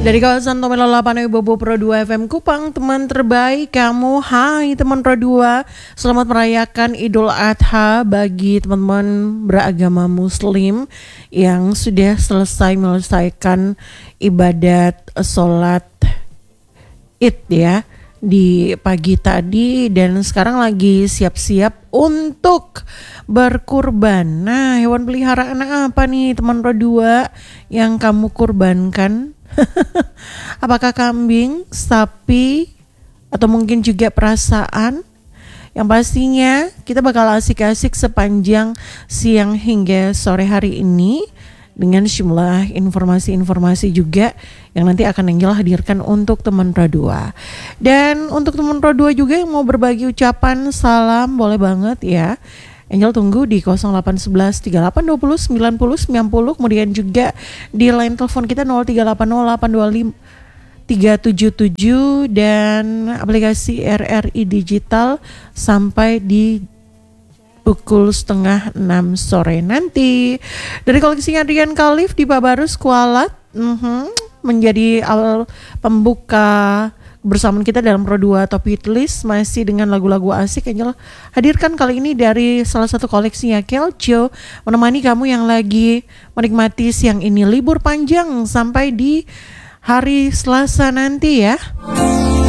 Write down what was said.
Dari kawasan Tomelo 8 Bobo Pro 2 FM Kupang, teman terbaik kamu. Hai teman Pro 2, selamat merayakan Idul Adha bagi teman-teman beragama Muslim yang sudah selesai menyelesaikan ibadat sholat Id ya di pagi tadi, dan sekarang lagi siap-siap untuk berkurban. Nah, hewan peliharaan apa nih teman Pro 2 yang kamu kurbankan? Apakah kambing, sapi, atau mungkin juga perasaan? Yang pastinya kita bakal asik-asik sepanjang siang hingga sore hari ini dengan sejumlah informasi-informasi juga yang nanti akan Angel hadirkan untuk teman Pro 2. Dan untuk teman Pro 2 juga yang mau berbagi ucapan salam, boleh banget ya. Angel tunggu di 0811 3820 90 90, kemudian juga di line telepon kita 0380 825 377 dan aplikasi RRI Digital sampai di pukul 5:30 sore nanti. Dari koleksi Adrian Khalif di Babarus Kualat menjadi awal pembuka bersama kita dalam Pro 2 Top Hit List, masih dengan lagu-lagu asik. Angel hadirkan kali ini dari salah satu koleksinya Keljo, menemani kamu yang lagi menikmati siang ini libur panjang sampai di hari Selasa nanti ya.